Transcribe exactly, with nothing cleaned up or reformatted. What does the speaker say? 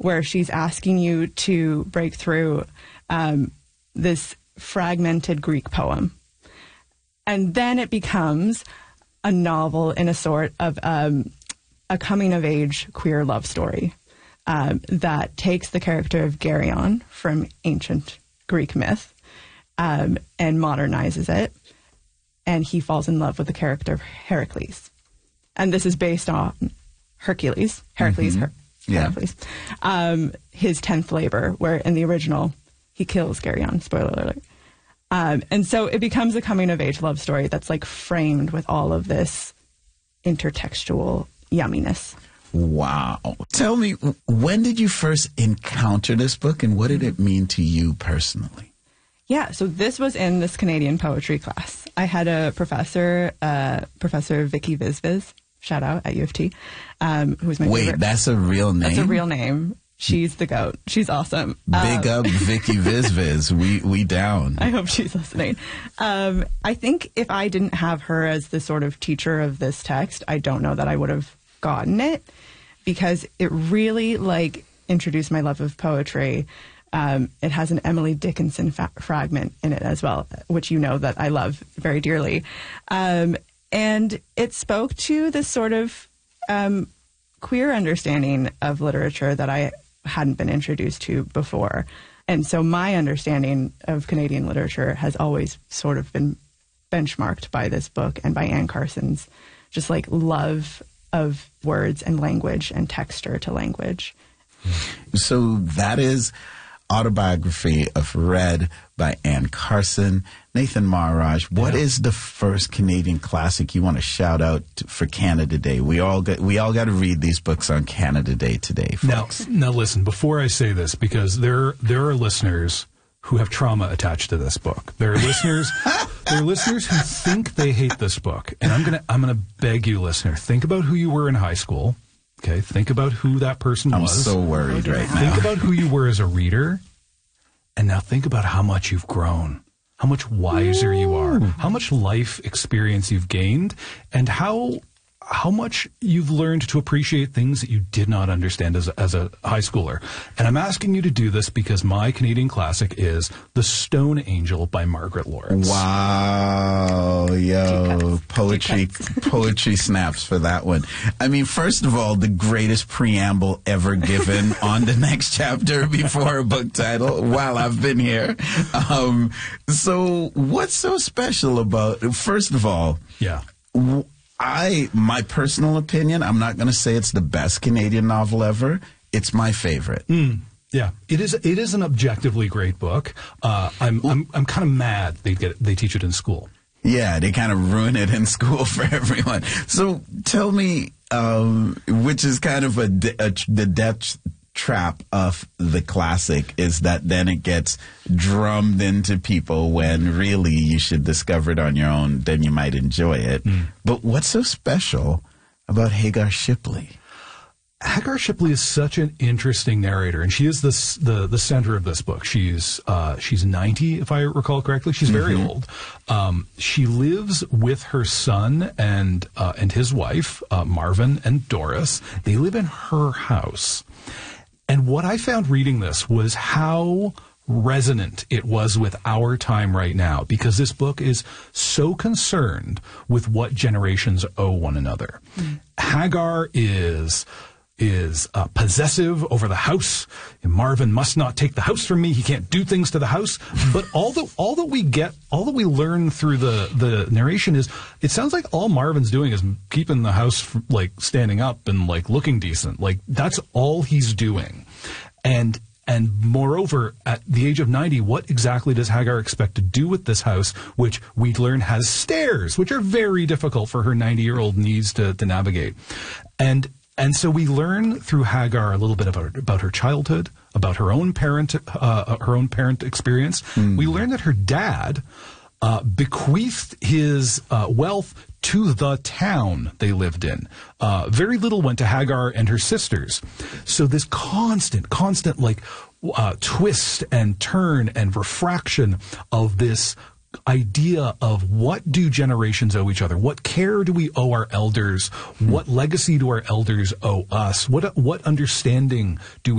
where she's asking you to break through um, this fragmented Greek poem. And then it becomes a novel in a sort of um, a coming-of-age queer love story um, that takes the character of Geryon from ancient Greek myth um, and modernizes it. And he falls in love with the character of Heracles. And this is based on Hercules, Heracles, Mm-hmm. Her- Yeah. Heracles, um, his tenth labor, where in the original he kills Geryon, spoiler alert. Um, and so it becomes a coming-of-age love story that's like framed with all of this intertextual yumminess. Wow. Tell me, when did you first encounter this book, and what did it mean to you personally? Yeah, so this was in this Canadian poetry class. I had a professor, uh, Professor Vicky Vizviz, shout out at U of T, um, who was my Wait, favorite. that's a real name? That's a real name. She's the goat. She's awesome. Big um, up Vicky Vizviz. we we down. I hope she's listening. Um, I think if I didn't have her as the sort of teacher of this text, I don't know that I would have gotten it, because it really like introduced my love of poetry. Um, it has an Emily Dickinson fa- fragment in it as well, which you know that I love very dearly. Um, and it spoke to this sort of um, queer understanding of literature that I hadn't been introduced to before. And so my understanding of Canadian literature has always sort of been benchmarked by this book and by Anne Carson's just like love of words and language and texture to language. So that is Autobiography of Red by Anne Carson. Nathan Maharaj, what Yeah. is the first Canadian classic you want to shout out to, for Canada Day? We all got we all got to read these books on Canada Day today, Now, folks. now listen, before I say this, because there there are listeners who have trauma attached to this book. There are listeners there are listeners who think they hate this book. And I'm gonna I'm gonna beg you, listener, think about who you were in high school. Okay, think about who that person I'm was. so worried right Think now. about who you were as a reader, and now think about how much you've grown, how much wiser you are, how much life experience you've gained, and how how much you've learned to appreciate things that you did not understand as a, as a high schooler. And I'm asking you to do this because my Canadian classic is The Stone Angel by Margaret Lawrence. Wow, yo, Deep cuts. poetry, Deep poetry snaps for that one. I mean, first of all, the greatest preamble ever given on the next chapter before a book title while I've been here. Um, so what's so special about, first of all, Yeah. w- I, my personal opinion, I'm not going to say it's the best Canadian novel ever. It's my favorite. Yeah, it is. It is an objectively great book. Uh, I'm I'm I'm kind of mad they get they teach it in school. Yeah, they kind of ruin it in school for everyone. So tell me, um, which is kind of a, de- a tr- the death trap of the classic is that then it gets drummed into people when really you should discover it on your own, then you might enjoy it. Mm. But what's so special about Hagar Shipley? Hagar Shipley is such an interesting narrator, and she is this, the the center of this book. She's uh, she's ninety, if I recall correctly. She's very Mm-hmm. old. Um, she lives with her son and uh, and his wife, uh, Marvin and Doris. They live in her house. And what I found reading this was how resonant it was with our time right now, because this book is so concerned with what generations owe one another. Mm. Hagar is is uh, possessive over the house. And Marvin must not take the house from me. He can't do things to the house. But all that all that we get, all that we learn through the the narration is, it sounds like all Marvin's doing is keeping the house like standing up and like looking decent. Like that's all he's doing. And and moreover, at the age of ninety, what exactly does Hagar expect to do with this house, which we learn has stairs, which are very difficult for her ninety-year-old knees to, to navigate. And and so we learn through Hagar a little bit about, about her childhood, about her own parent, uh, her own parent experience. Mm. We learn that her dad uh, bequeathed his uh, wealth to the town they lived in. Uh, very little went to Hagar and her sisters. So this constant, constant like uh, twist and turn and refraction of this idea of what do generations owe each other? What care do we owe our elders? What legacy do our elders owe us? What what understanding do we